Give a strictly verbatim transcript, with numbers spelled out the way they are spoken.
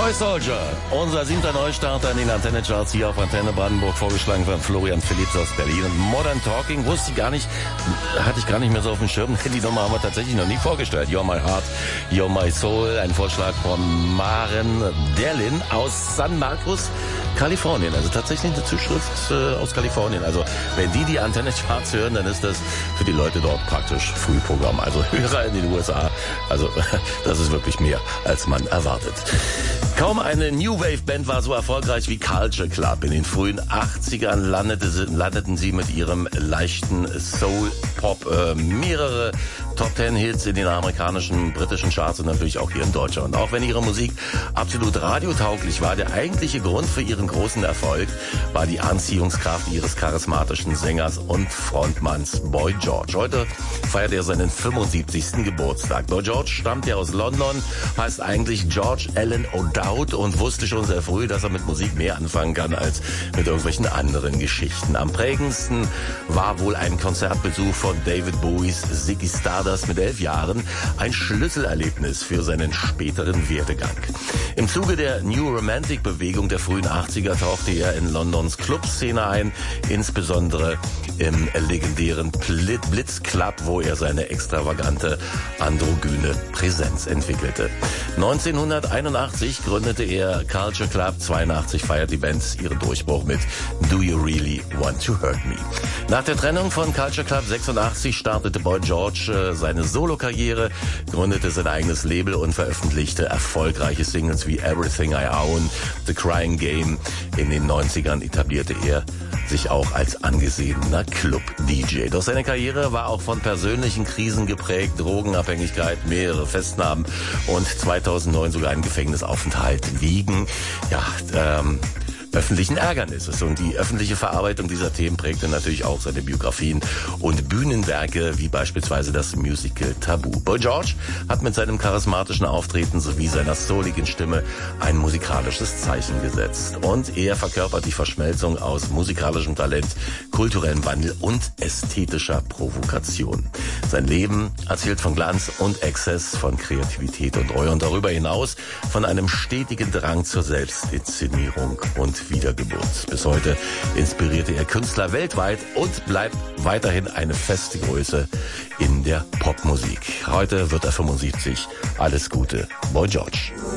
Toy Soldier, unser siebter Neustarter in den Antenne-Charts hier auf Antenne Brandenburg, vorgeschlagen von Florian Philipps aus Berlin. Und Modern Talking wusste ich gar nicht, hatte ich gar nicht mehr so auf dem Schirm. Die Nummer haben wir tatsächlich noch nie vorgestellt. You're My Heart, You're My Soul, ein Vorschlag von Maren Derlin aus San Marcos, Kalifornien. Also tatsächlich eine Zuschrift äh, aus Kalifornien. Also wenn die die Antenne-Charts hören, dann ist das für die Leute dort praktisch Frühprogramm. Also Hörer in den U S A. Also das ist wirklich mehr, als man erwartet. Kaum eine New Wave Band war so erfolgreich wie Culture Club. In den frühen achtzigern landete sie, landeten sie mit ihrem leichten Soul Pop äh, mehrere Top Ten Hits in den amerikanischen, britischen Charts und natürlich auch hier in Deutschland. Und auch wenn ihre Musik absolut radiotauglich war, der eigentliche Grund für ihren großen Erfolg war die Anziehungskraft ihres charismatischen Sängers und Frontmanns Boy George. Heute feiert er seinen fünfundsiebzigsten Geburtstag. Boy George stammt ja aus London, heißt eigentlich George Alan O'Dowd und wusste schon sehr früh, dass er mit Musik mehr anfangen kann als mit irgendwelchen anderen Geschichten. Am prägendsten war wohl ein Konzertbesuch von David Bowies Ziggy Stardust mit elf Jahren, ein Schlüsselerlebnis für seinen späteren Werdegang. Im Zuge der New Romantic Bewegung der frühen achtziger tauchte er in Londons Clubszene ein, insbesondere im legendären Blitz Club, wo er seine extravagante androgyne Präsenz entwickelte. neunzehnhunderteinundachtzig gründete er Culture Club, zweiundachtzig feiert die Band ihren Durchbruch mit Do You Really Want to Hurt Me? Nach der Trennung von Culture Club sechsundachtzig startete Boy George äh, seine Solokarriere, gründete sein eigenes Label und veröffentlichte erfolgreiche Singles wie Everything I Own, The Crying Game. In den neunzigern etablierte er sich auch als angesehener Club-D J. Doch seine Karriere war auch von persönlichen Krisen geprägt, Drogenabhängigkeit, mehrere Festnahmen und zweitausendneun sogar ein Gefängnisaufenthalt wegen, ja, ähm, öffentlichen Ärgernisses. Und die öffentliche Verarbeitung dieser Themen prägte natürlich auch seine Biografien und Bühnenwerke, wie beispielsweise das Musical Tabu. Boy George hat mit seinem charismatischen Auftreten sowie seiner souligen Stimme ein musikalisches Zeichen gesetzt. Und er verkörpert die Verschmelzung aus musikalischem Talent, kulturellem Wandel und ästhetischer Provokation. Sein Leben erzählt von Glanz und Exzess, von Kreativität und Reue und darüber hinaus von einem stetigen Drang zur Selbstinszenierung und Wiedergeburt. Bis heute inspirierte er Künstler weltweit und bleibt weiterhin eine feste Größe in der Popmusik. Heute wird er fünfundsiebzig. Alles Gute, Boy George.